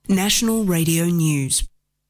National Radio News.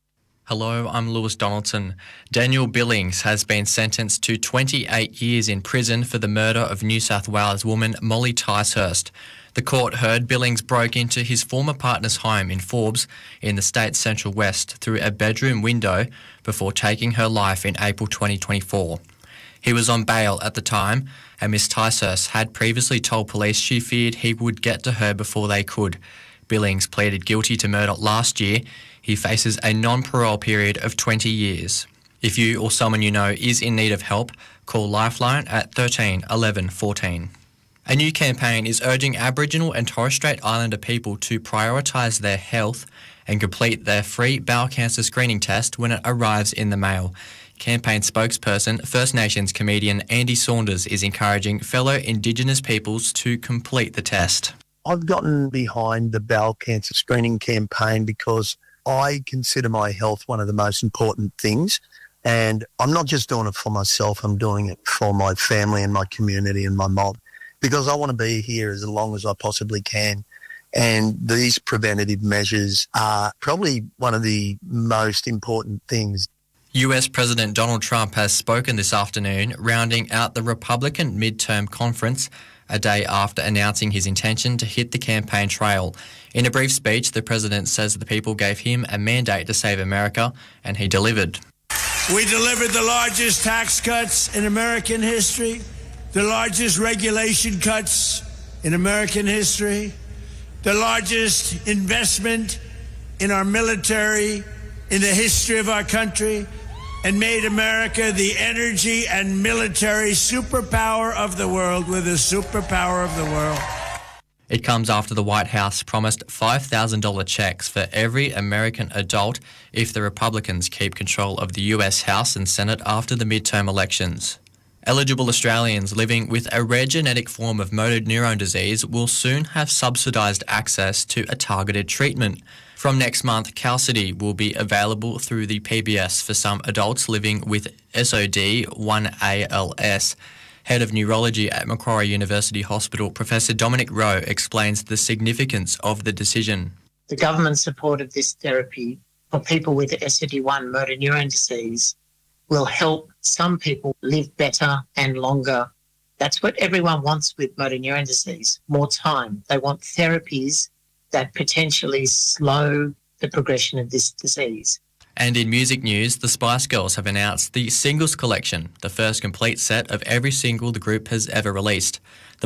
Hello, I'm Lewis Donaldson. Daniel Billings has been sentenced to 28 years in prison for the murder of New South Wales woman Molly Ticehurst. The court heard Billings broke into his former partner's home in Forbes in the state's central west through a bedroom window before taking her life in April 2024. He was on bail at the time, and Miss Ticehurst had previously told police she feared he would get to her before they could. Billings pleaded guilty to murder last year. He faces a non-parole period of 20 years. If you or someone you know is in need of help, call Lifeline at 13 11 14. A new campaign is urging Aboriginal and Torres Strait Islander people to prioritise their health and complete their free bowel cancer screening test when it arrives in the mail. Campaign spokesperson, First Nations comedian Andy Saunders is encouraging fellow Indigenous peoples to complete the test. I've gotten behind the bowel cancer screening campaign because I consider my health one of the most important things, and I'm not just doing it for myself, I'm doing it for my family and my community and my mob, because I want to be here as long as I possibly can. And these preventative measures are probably one of the most important things. US President Donald Trump has spoken this afternoon, rounding out the Republican midterm conference a day after announcing his intention to hit the campaign trail. In a brief speech, the president says the people gave him a mandate to save America, and he delivered. We delivered the largest tax cuts in American history, the largest regulation cuts in American history, the largest investment in our military in the history of our country, and made America the energy and military superpower of the world. We're the superpower of the world. It comes after the White House promised $5,000 checks for every American adult if the Republicans keep control of the US House and Senate after the midterm elections. Eligible Australians living with a rare genetic form of motor neurone disease will soon have subsidised access to a targeted treatment. From next month, Qalsody will be available through the PBS for some adults living with SOD1ALS. Head of Neurology at Macquarie University Hospital, Professor Dominic Rowe, explains the significance of the decision. The government supported this therapy for people with SOD1 motor neurone disease will help some people live better and longer. That's what everyone wants with motor neurone disease, more time. They want therapies that potentially slow the progression of this disease. And in music news, the Spice Girls have announced the Singles Collection, the first complete set of every single the group has ever released.